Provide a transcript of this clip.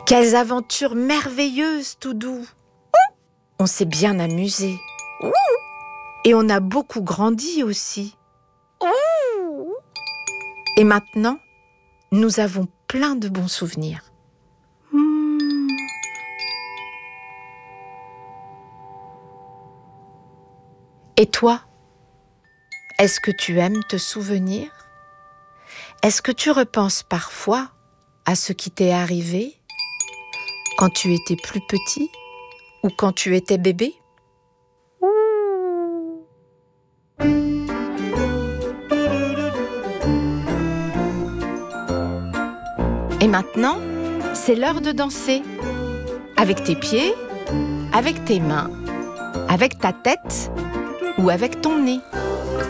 Quelles aventures merveilleuses, Toudou! On s'est bien amusé. Et on a beaucoup grandi aussi. Et maintenant, nous avons plein de bons souvenirs. Et toi, est-ce que tu aimes te souvenir? Est-ce que tu repenses parfois à ce qui t'est arrivé quand tu étais plus petit ou quand tu étais bébé? Et maintenant, c'est l'heure de danser. Avec tes pieds, avec tes mains, avec ta tête ou avec ton nez.